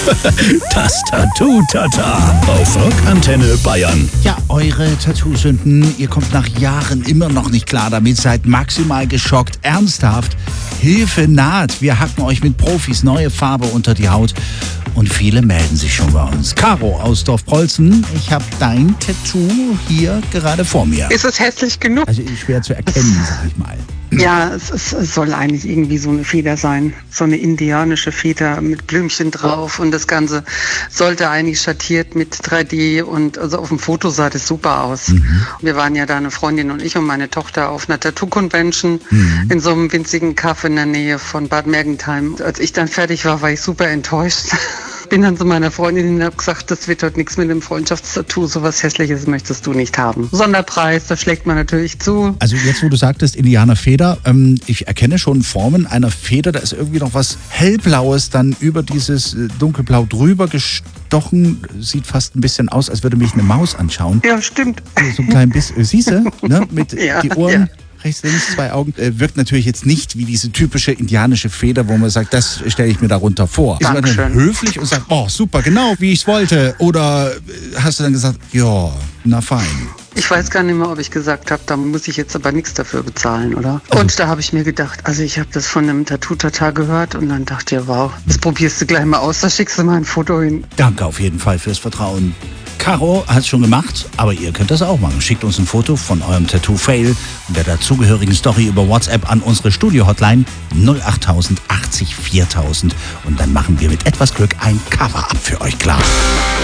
Das Tattoo-Tata auf Rockantenne Bayern. Ja, eure Tattoo-Sünden, ihr kommt nach Jahren immer noch nicht klar damit, seid maximal geschockt, ernsthaft. Hilfe naht, wir hacken euch mit Profis neue Farbe unter die Haut und viele melden sich schon bei uns. Caro aus Dorfprolzen, ich habe dein Tattoo hier gerade vor mir. Ist es hässlich genug? Also schwer zu erkennen, sag ich mal. Ja, es soll eigentlich irgendwie so eine Feder sein. So eine indianische Feder mit Blümchen drauf. Und das Ganze sollte eigentlich schattiert mit 3D. Und also auf dem Foto sah das super aus. Wir waren ja da, eine Freundin und ich und meine Tochter, auf einer Tattoo-Convention in so einem winzigen Kaff in der Nähe von Bad Mergentheim. Als ich dann fertig war, war ich super enttäuscht. Bin dann zu meiner Freundin und habe gesagt, das wird heute nichts mit dem Freundschaftstattoo, sowas Hässliches möchtest du nicht haben. Sonderpreis, da schlägt man natürlich zu. Also jetzt, wo du sagtest, Indianerfeder, ich erkenne schon Formen einer Feder, da ist irgendwie noch was Hellblaues dann über dieses Dunkelblau drüber gestochen, sieht fast ein bisschen aus, als würde mich eine Maus anschauen. Ja, stimmt. So ein klein bisschen, siehst du, ne? Mit Ja, die Ohren. ja. Rechts, links, 2 Augen. Wirkt natürlich jetzt nicht wie diese typische indianische Feder, wo man sagt, das stelle ich mir darunter vor. Ist man dann Dankeschön. höflich und sagt, oh, super, genau, wie ich es wollte? Oder hast du dann gesagt, ja, na fein. Ich weiß gar nicht mehr, ob ich gesagt habe, da muss ich jetzt aber nichts dafür bezahlen, oder? Und da habe ich mir gedacht, also ich habe das von einem Tattoo-Tata gehört und dann dachte ich, wow, das probierst du gleich mal aus, da schickst du mal ein Foto hin. Danke auf jeden Fall fürs Vertrauen. Caro hat es schon gemacht, aber ihr könnt das auch machen. Schickt uns ein Foto von eurem Tattoo-Fail und der dazugehörigen Story über WhatsApp an unsere Studio-Hotline 08000 80 4000 und dann machen wir mit etwas Glück ein Cover-Up für euch klar.